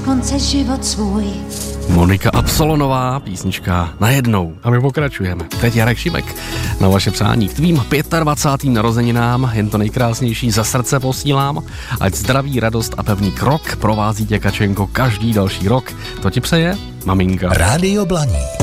konce život svůj. Monika Absolonová, písnička Najednou. A my pokračujeme. Teď Jarek Šimek na vaše přání. K tvým 25. narozeninám jen to nejkrásnější za srdce posílám. Ať zdraví, radost a pevný krok provází tě, Kačenko, každý další rok. To ti přeje maminka. Rádio Blaník.